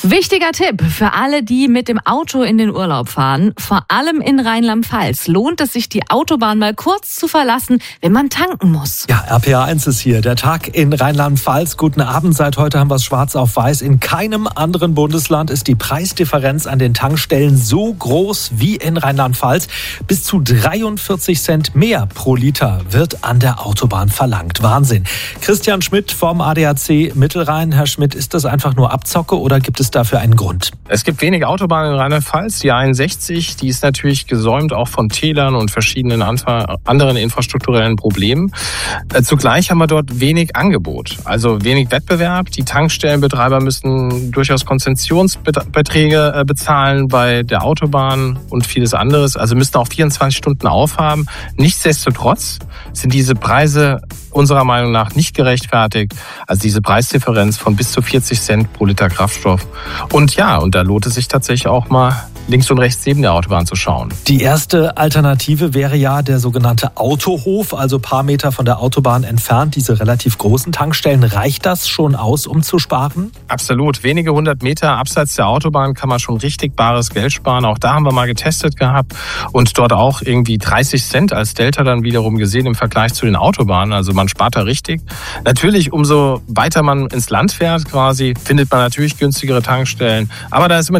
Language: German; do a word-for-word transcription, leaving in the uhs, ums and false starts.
Wichtiger Tipp für alle, die mit dem Auto in den Urlaub fahren. Vor allem in Rheinland-Pfalz lohnt es sich, die Autobahn mal kurz zu verlassen, wenn man tanken muss. Ja, R P A eins ist hier. Der Tag in Rheinland-Pfalz. Guten Abend. Seit heute haben wir es schwarz auf weiß. In keinem anderen Bundesland ist die Preisdifferenz an den Tankstellen so groß wie in Rheinland-Pfalz. Bis zu dreiundvierzig Cent mehr pro Liter wird an der Autobahn verlangt. Wahnsinn. Christian Schmidt vom A D A C Mittelrhein. Herr Schmidt, ist das einfach nur Abzocke oder gibt es dafür einen Grund? Es gibt wenige Autobahnen in Rheinland-Pfalz. Die A einundsechzig, die ist natürlich gesäumt auch von Tälern und verschiedenen anderen infrastrukturellen Problemen. Zugleich haben wir dort wenig Angebot, also wenig Wettbewerb. Die Tankstellenbetreiber müssen durchaus Konzessionsbeträge bezahlen bei der Autobahn und vieles anderes. Also müssen auch vierundzwanzig Stunden aufhaben. Nichtsdestotrotz sind diese Preise unserer Meinung nach nicht gerechtfertigt. Also diese Preisdifferenz von bis zu vierzig Cent pro Liter Kraftstoff. Und ja, und da lohnt es sich tatsächlich auch mal links und rechts neben der Autobahn zu schauen. Die erste Alternative wäre ja der sogenannte Autohof, also ein paar Meter von der Autobahn entfernt, diese relativ großen Tankstellen. Reicht das schon aus, um zu sparen? Absolut. Wenige hundert Meter abseits der Autobahn kann man schon richtig bares Geld sparen. Auch da haben wir mal getestet gehabt und dort auch irgendwie dreißig Cent als Delta dann wiederum gesehen im Vergleich zu den Autobahnen. Also man spart da richtig. Natürlich, umso weiter man ins Land fährt quasi, findet man natürlich günstigere Tankstellen. Aber da ist immer